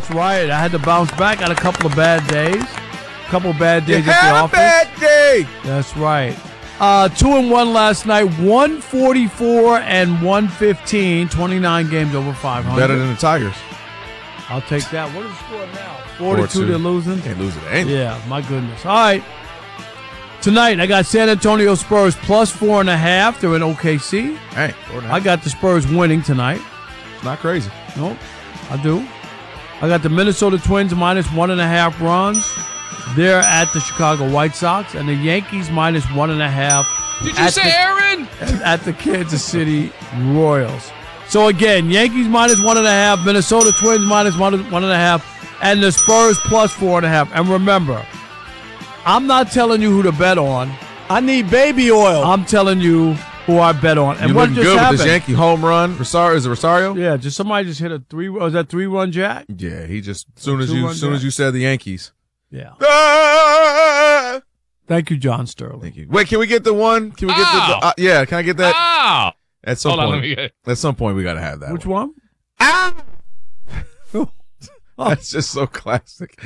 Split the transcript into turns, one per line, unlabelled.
That's right. I had to bounce back. Got a couple of bad days. A couple of bad days
You
at the
had a
office.
bad day.
That's right. 2-1 last night. 144 and 115. 29 games over 500.
Better than the Tigers.
I'll take that. What is the score now? 42.
4-2.
They're losing.
Can't lose it. Ain't
Yeah, my goodness. All right. Tonight, I got San Antonio Spurs plus 4.5. They're in OKC.
Hey,
I got the Spurs winning tonight.
It's not crazy.
Nope, I do. I got the Minnesota Twins minus 1.5 runs. They're at the Chicago White Sox. And the Yankees minus 1.5.
Did you say Aaron?
At the Kansas City Royals. So again, Yankees minus 1.5, Minnesota Twins minus 1.5, and the Spurs plus 4.5. And remember, I'm not telling you who to bet on.
I need baby oil.
I'm telling you who I bet on. And
You
what
looking
just
good
happened?
with this Yankee home run. Rosario, is it Rosario?
Yeah, somebody just hit a 3. Was that 3-run jack?
Yeah, he just as soon as
Two-run
you said the Yankees.
Yeah.
Ah!
Thank you, John Sterling.
Thank you. Wait, can we get the one? Can we get the? Yeah, can I get that?
Oh!
At some
Hold on,
point.
let me get it.
At some point, we got to have that.
Which one?
Ah! That's just so classic.